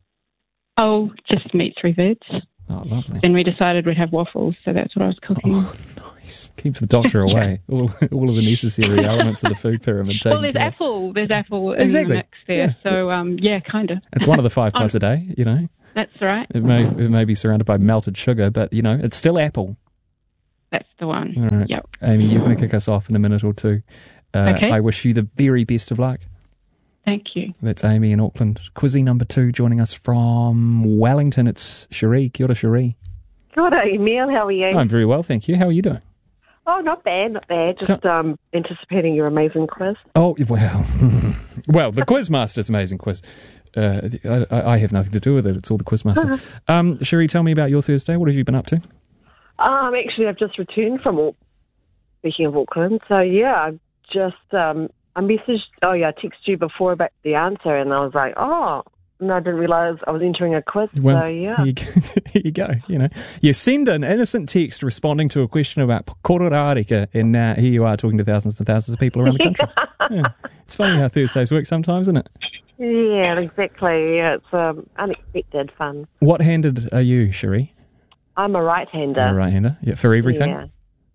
Oh, just meat, three veg. Oh, lovely. Then we decided we'd have waffles, so that's what I was cooking. Oh, nice. Keeps the doctor away. all, all of the necessary elements of the food pyramid taken Well, there's care of. apple. There's apple in Exactly. the mix there. Yeah. So, um, yeah, kind of. It's one of the five plus a day, you know. That's right. It may it may be surrounded by melted sugar, but, you know, it's still apple. That's the one. All right. Yep. Amy, you're going to kick us off in a minute or two. Uh, Okay. I wish you the very best of luck. Thank you. That's Amy in Auckland. Quizzy number two joining us from Wellington. It's Cherie. Kia ora, Cherie. Good day, Emil. How are you? I'm very well, thank you. How are you doing? Oh, not bad, not bad. Just um, anticipating your amazing quiz. Oh, well, well, the Quizmaster's amazing quiz. Uh, I, I have nothing to do with it. It's all the Quizmaster. um, Cherie, tell me about your Thursday. What have you been up to? Um, actually, I've just returned from, Au- speaking of Auckland. So, yeah, I've just, um, I messaged, oh, yeah, I texted you before about the answer, and I was like, oh, no, I didn't realise I was entering a quiz. Well, so, yeah. here you, go, here you go. You know, you send an innocent text responding to a question about kororarika, and uh, here you are talking to thousands and thousands of people around the country. Yeah. It's funny how Thursdays work sometimes, isn't it? Yeah, exactly. Yeah, it's um, unexpected fun. What-handed are you, Cherie? I'm a right-hander. You're a right-hander? Yeah, for everything? Yeah.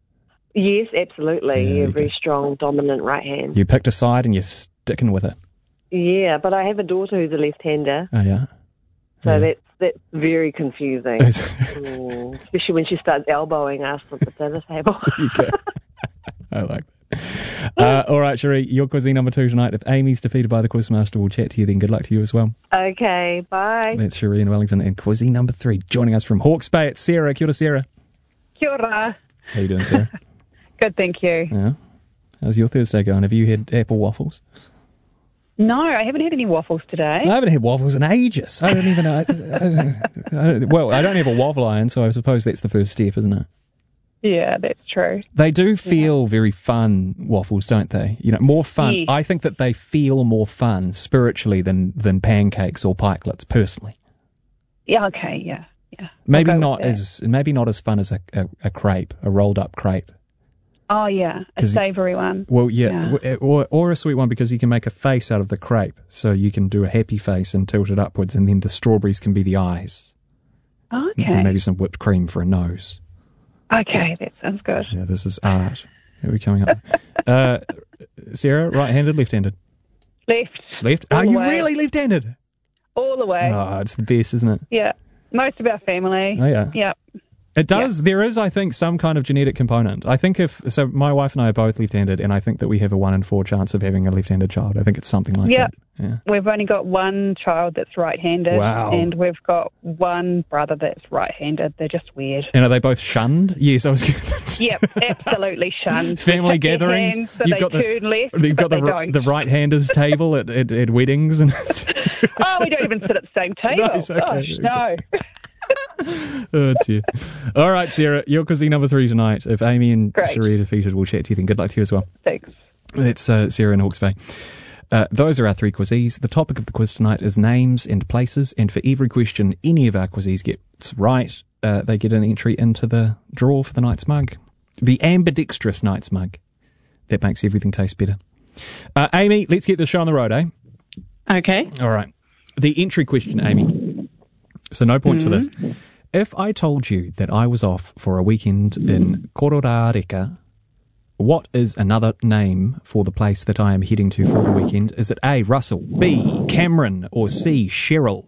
Yes, absolutely. Yeah, Yeah, you very strong, dominant right hand. You picked a side and you're sticking with it. Yeah, but I have a daughter who's a left-hander, Oh, yeah? so Yeah. that's that's very confusing, Is- Mm, especially when she starts elbowing us at the dinner table. You go. I like that. Uh, all right, Cherie, your quizy number two tonight. If Amy's defeated by the Quizmaster, we'll chat to you then. Good luck to you as well. Okay, bye. That's Cherie in Wellington. And quizy number three, joining us from Hawke's Bay, it's Sarah. Kia ora, Sarah. Kia ora. How you doing, Sarah? Good, thank you. Yeah. How's your Thursday going? Have you had apple waffles? No, I haven't had any waffles today. I haven't had waffles in ages. I don't even know. I, I, I don't, well, I don't have a waffle iron, so I suppose that's the first step, isn't it? Yeah, that's true. They do feel very fun, waffles, don't they? You know, more fun. Yes. I think that they feel more fun spiritually than, than pancakes or pikelets, personally. Yeah, okay, yeah, yeah. Maybe I'll go not with that. as maybe not as fun as a, a, a crepe, a rolled up crepe. Oh, yeah, a 'Cause- savoury one. Well, yeah, Yeah. w- or or a sweet one because you can make a face out of the crepe, so you can do a happy face and tilt it upwards, and then the strawberries can be the eyes. Oh, And so okay. maybe some whipped cream for a nose. Okay, that sounds good. Yeah, this is art that we're coming up. uh, Sarah, right-handed, left-handed? Left. Left? All Are the you way. really left-handed? All the way. Oh, it's the best, isn't it? Yeah, most of our family. Oh, yeah. Yeah. It does. There is, I think, some kind of genetic component. I think if so, my wife and I are both left-handed, and I think that we have a one in four chance of having a left-handed child. I think it's something like Yeah. that. Yeah. We've only got one child that's right-handed. Wow. And we've got one brother that's right-handed. They're just weird. And are they both shunned? Yes, I was. Yep, absolutely shunned. Family They hit their gatherings. hands so You've they got the turn left, you've got but the they ri- don't. the right-handers table at, at, at weddings, and Oh, we don't even sit at the same table. Nice, okay, Gosh, okay. no. oh dear. All right, Sarah, your cuisine number three tonight. If Amy and Great. Cherie are defeated, we'll chat to you then. Good luck to you as well. Thanks. It's uh, Sarah in Hawke's Bay. Uh, those are our three quizzes. The topic of the quiz tonight is names and places, and for every question any of our quizzes gets right, uh, they get an entry into the draw for the night's mug. The ambidextrous night's mug. That makes everything taste better. Uh, Amy, let's get the show on the road, eh? Okay. All right. The entry question, Amy. So no points for this. If I told you that I was off for a weekend in Kororareka, what is another name for the place that I am heading to for the weekend? Is it A, Russell, B, Cameron, or C, Cheryl?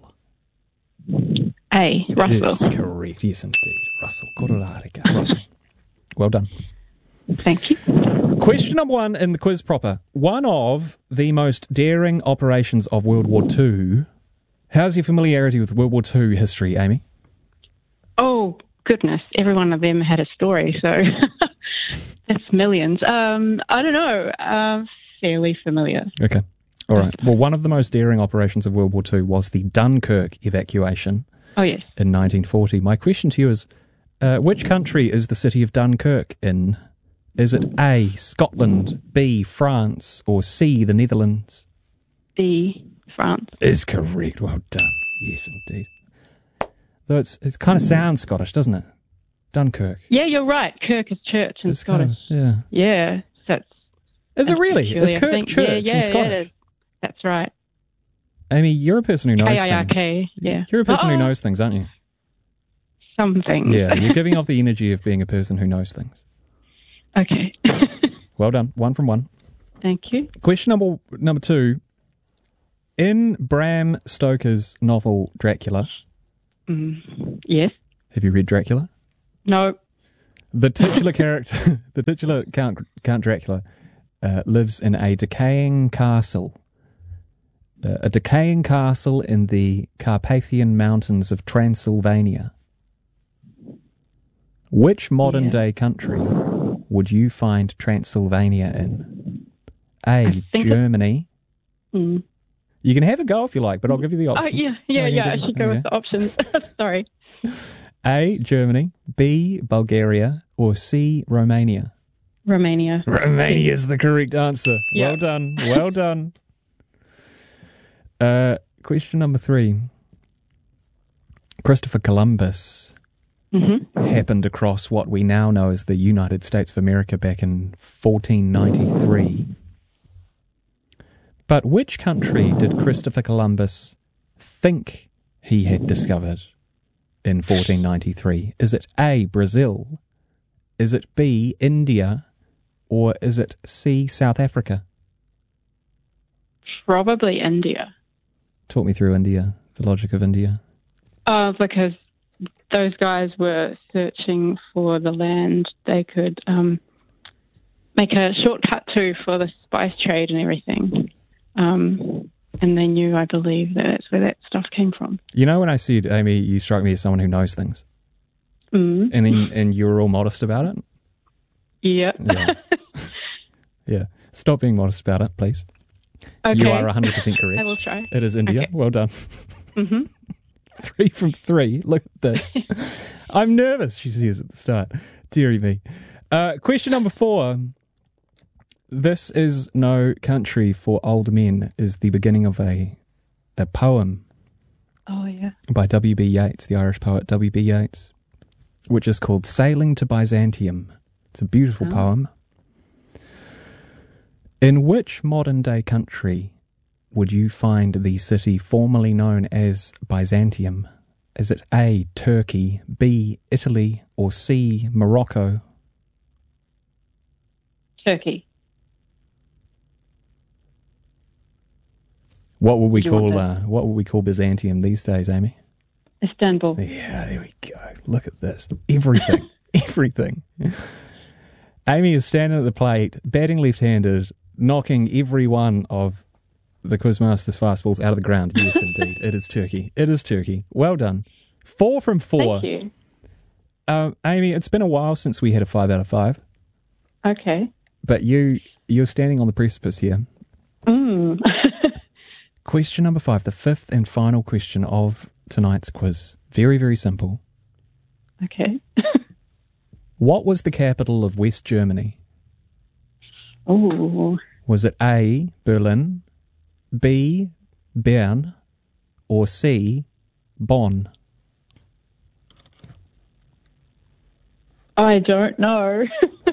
A, Russell. Yes, correct. Yes, indeed. Russell, Kororareka. Russell. Well done. Thank you. Question number one in the quiz proper. One of the most daring operations of World War Two. How's your familiarity with World War Two history, Amy? Oh, goodness. Every one of them had a story, so that's millions. Um, I don't know. Uh, fairly familiar. Okay. All right. Well, one of the most daring operations of World War Two was the Dunkirk evacuation. Oh, yes. In nineteen forty. My question to you is, uh, which country is the city of Dunkirk in? Is it A, Scotland, B, France, or C, the Netherlands? B, France. Is correct. Well done. Yes, indeed. Though it's it kind of sounds Scottish, doesn't it? Dunkirk. Yeah, you're right. Kirk is church in It's Scottish. kind of- yeah. Yeah. So it's, Is it really? actually, Is I Kirk think- church yeah, in yeah, Scottish? Yeah, it is. That's right. Amy, you're a person who knows K I R K, things. yeah. You're a person Oh, who knows things, aren't you? Something. Yeah, you're giving off the energy of being a person who knows things. Okay. Well done. One from one. Thank you. Question number number two. In Bram Stoker's novel Dracula, Mm, yes. have you read Dracula? No. The titular character, the titular Count, Count Dracula, uh, lives in a decaying castle. Uh, a decaying castle in the Carpathian Mountains of Transylvania. Which modern day country would you find Transylvania in? A, think Germany. Mm. You can have a go if you like, but I'll give you the option. Oh, yeah, yeah, No, you yeah. I do- should go okay. with the options. Sorry. A, Germany. B, Bulgaria. Or C, Romania. Romania. Romania is the correct answer. Yeah. Well done. Well done. Uh, question number three. Christopher Columbus Mm-hmm. happened across what we now know as the United States of America back in fourteen ninety-three. But which country did Christopher Columbus think he had discovered in fourteen ninety-three? Is it A, Brazil? Is it B, India? Or is it C, South Africa? Probably India. Talk me through India, the logic of India. Uh, because those guys were searching for the land they could um, make a shortcut to for the spice trade and everything. Um, and they knew, I believe, that that's where that stuff came from. You know, when I said, Amy, you strike me as someone who knows things. Mm. And then and you were all modest about it? Yeah. Yeah. Yeah. Stop being modest about it, please. Okay. You are one hundred percent correct. I will try. It is India. Okay. Well done. Mm-hmm. Three from three. Look at this. I'm nervous, she says at the start. Deary me. Uh, question number four. This is no country for old men is the beginning of a a poem Oh, yeah. by W B Yeats, the Irish poet W B Yeats, which is called Sailing to Byzantium. It's a beautiful Oh. poem. In which modern-day country would you find the city formerly known as Byzantium? Is it A, Turkey, B, Italy, or C, Morocco? Turkey. What would we Do you call want uh, what would we call Byzantium these days, Amy? Istanbul. Yeah, there we go. Look at this. Everything. Everything. Amy is standing at the plate, batting left-handed, knocking every one of the Quizmaster's fastballs out of the ground. Yes, indeed. It is Turkey. It is Turkey. Well done. Four from four. Thank you. Um, Amy, it's been a while since we had a five out of five, Okay. but you, you're standing on the precipice here. Mm. Question number five, the fifth and final question of tonight's quiz. Very, very simple. Okay. What was the capital of West Germany? Oh. Was it A, Berlin, B, Bern, or C, Bonn? I don't know.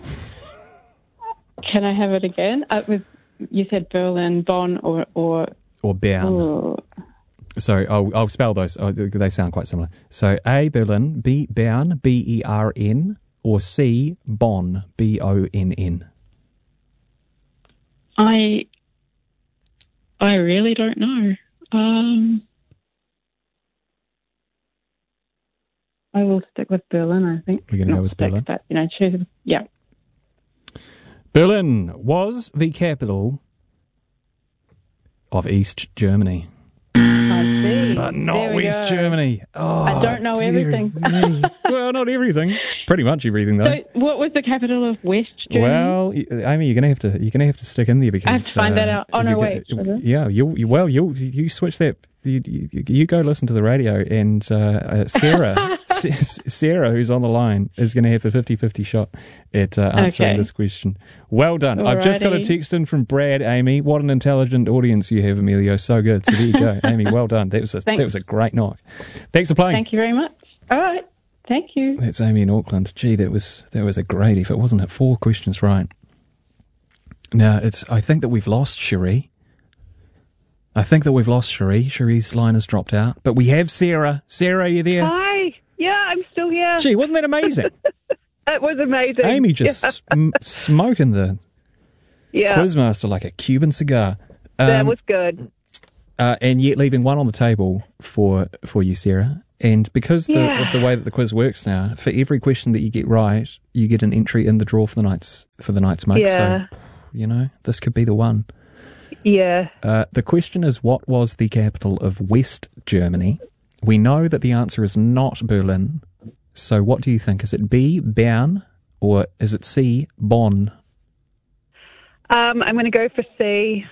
Can I have it again? Uh, with, you said Berlin, Bonn, or... or Or Bern. oh. Sorry, I'll, I'll spell those. Oh, they sound quite similar. So A, Berlin, B, Bern, B E R N, or C, Bonn, B O N N. I... I really don't know. Um... I will stick with Berlin, I think. We're going to Not go with stick, Berlin? But, you know, choose... Yeah. Berlin was the capital of East Germany. I see. But not There we West go. Germany. Oh, I don't know dear everything. me. Well, not everything. Pretty much everything, though. So, what was the capital of West Germany? Well, y- Amy, you're gonna have to you're gonna have to stick in there because I have to find that out. Oh, no, you wait, get- is it? Yeah, you you well you you switch that. You, you, you go listen to the radio, and uh, uh, Sarah, S- Sarah, who's on the line, is going to have a fifty-fifty shot at uh, answering Okay. this question. Well done. I've just got a Alrighty. text in from Brad. Amy, what an intelligent audience you have, Emilio. So good. So there you go, Amy. Well done. That was a Thanks. that was a great knock. Thanks for playing. Thank you very much. All right. Thank you. That's Amy in Auckland. Gee, that was that was a great effort, wasn't it? Four questions right. Now it's. I think that we've lost Cherie. I think that we've lost Cherie. Cherie's line has dropped out, but we have Sarah. Sarah, are you there? Hi. Yeah, I'm still here. Gee, wasn't that amazing? It was amazing. Amy just Yeah. sm- smoking the Yeah. Quizmaster like a Cuban cigar. Um, that was good. uh, and yet leaving one on the table for for you, Sarah. And because the, Yeah. of the way that the quiz works now, for every question that you get right, you get an entry in the draw for the night's for the night's mug. Yeah. So, you know, this could be the one. Yeah. Uh, the question is, what was the capital of West Germany? We know that the answer is not Berlin. So what do you think? Is it B, Bern, or is it C, Bonn? Um, I'm going to go for C.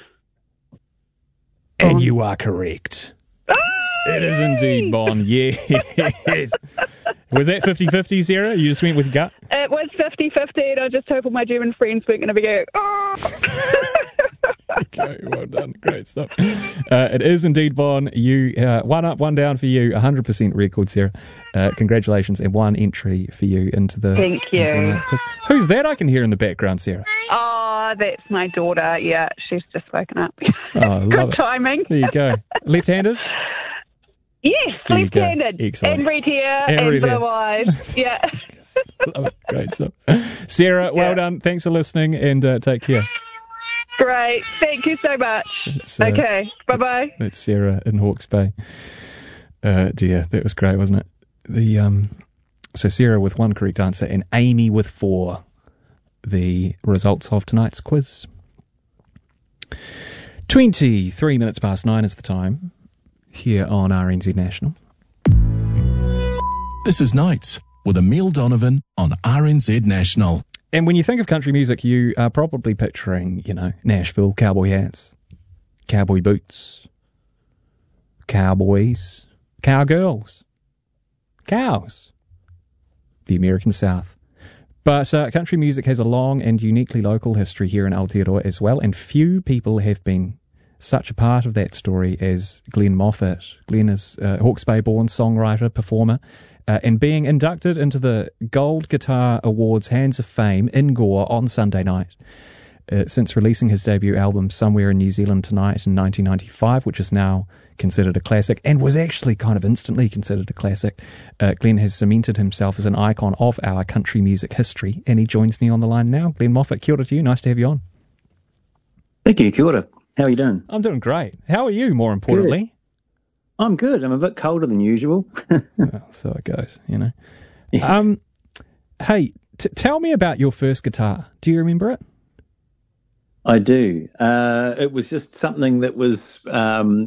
And you are correct. It is indeed Bonn, yes. Was that fifty-fifty, Sarah? You just went with gut? It was fifty-fifty, and I just hope all my German friends weren't going to be going, oh. Okay, well done. Great stuff. Uh, it is indeed Bonn. You, uh, one up, one down for you. one hundred percent record, Sarah. Uh, congratulations, and one entry for you into the, Thank you. into the night's quiz. Who's that I can hear in the background, Sarah? Oh, that's my daughter. Yeah, she's just woken up. Oh, I love Good it. timing. There you go. Left-handed? Yes, There you go. left-handed. Excellent. And red hair And and, red hair. blue eyes. Yeah. Love it. Great stuff. Sarah, well Yeah. done. Thanks for listening, and uh, take care. Great. Thank you so much. It's, uh, okay. Bye-bye. That's Sarah in Hawke's Bay. Uh, dear, that was great, wasn't it? The um, so Sarah with one correct answer and Amy with four. The results of tonight's quiz. Twenty-three minutes past nine is the time here on R N Z National. This is Nights with Emile Donovan on R N Z National. And when you think of country music, you are probably picturing, you know, Nashville, cowboy hats, cowboy boots, cowboys, cowgirls, cows, the American South. But uh, country music has a long and uniquely local history here in Aotearoa as well, and few people have been such a part of that story as Glenn Moffat. Glenn is a Hawke's Bay-born songwriter, performer, uh, and being inducted into the Gold Guitar Awards Hands of Fame in Gore on Sunday night. Uh, since releasing his debut album Somewhere in New Zealand Tonight in nineteen ninety-five, which is now considered a classic and was actually kind of instantly considered a classic, uh, Glenn has cemented himself as an icon of our country music history, and he joins me on the line now. Glenn Moffat, kia ora to you. Nice to have you on. Thank you, kia ora. How are you doing? I'm doing great. How are you, more importantly? Good. I'm good. I'm a bit colder than usual. Well, so it goes, you know. Yeah. Um, hey, t- tell me about your first guitar. Do you remember it? I do. Uh, it was just something that was um,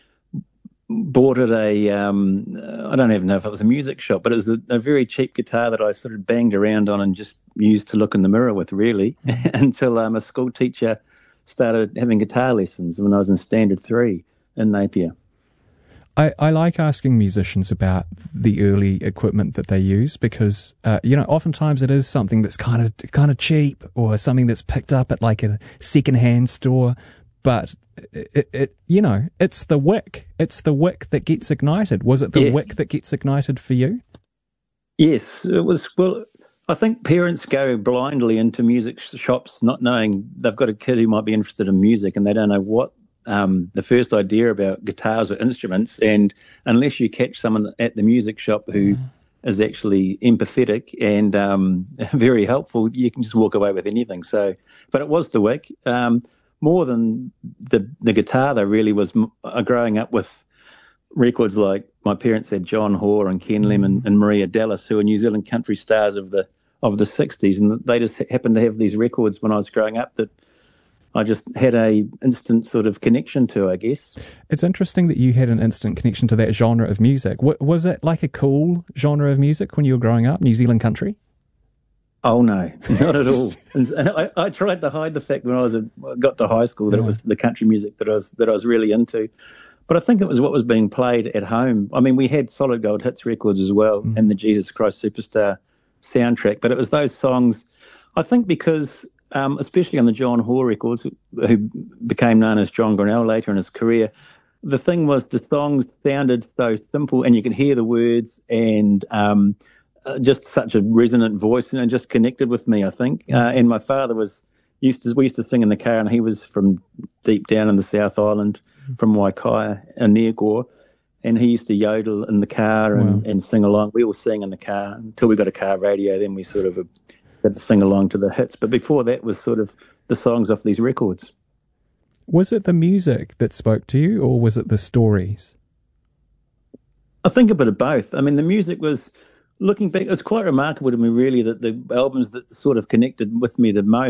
bought at a, um, I don't even know if it was a music shop, but it was a, a very cheap guitar that I sort of banged around on and just used to look in the mirror with, really, until um, a school teacher started having guitar lessons when I was in Standard three in Napier. I, I like asking musicians about the early equipment that they use because, uh, you know, oftentimes it is something that's kind of kind of cheap or something that's picked up at like a second-hand store. But, it, it, it, you know, it's the wick. It's the wick that gets ignited. Was it the Yes. wick that gets ignited for you? Yes, it was. Well, I think parents go blindly into music shops not knowing they've got a kid who might be interested in music and they don't know what Um, the first idea about guitars or instruments, and unless you catch someone at the music shop who mm. is actually empathetic and um, very helpful, you can just walk away with anything. So, but it was the wick. Um, more than the the guitar, though, really was uh, growing up with records like my parents had John Hoare and Ken Lem and, and Maria Dallas, who are New Zealand country stars of the of the sixties, and they just happened to have these records when I was growing up that I just had a instant sort of connection to, I guess. It's interesting that you had an instant connection to that genre of music. W- was it like a cool genre of music when you were growing up, New Zealand country? Oh, no, not at all. And I, I tried to hide the fact when I was a, got to high school that yeah. it was the country music that I was that I was really into. But I think it was what was being played at home. I mean, we had Solid Gold Hits records as well mm. and the Jesus Christ Superstar soundtrack. But it was those songs, I think because, um, especially on the John Hoare records, who, who became known as John Grinnell later in his career, the thing was the songs sounded so simple and you could hear the words and um, uh, just such a resonant voice and it just connected with me, I think. Uh, and my father was used to, we used to sing in the car and he was from deep down in the South Island, from Waikaia and near Gore, and he used to yodel in the car and, wow. and sing along. We all sang in the car until we got a car radio, then we sort of had to sing along to the hits. But before that was sort of the songs off these records. Was it the music that spoke to you, or was it the stories? I think a bit of both. I mean, the music was, looking back, it was quite remarkable to me, really, that the albums that sort of connected with me the most